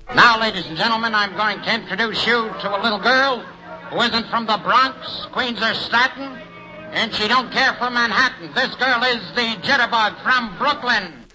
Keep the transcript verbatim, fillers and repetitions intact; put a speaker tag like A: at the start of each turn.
A: Now, ladies and gentlemen, I'm going to introduce you to a little girl who isn't from the Bronx, Queens, or Staten, and she don't care for Manhattan. This girl is the Jitterbug from Brooklyn.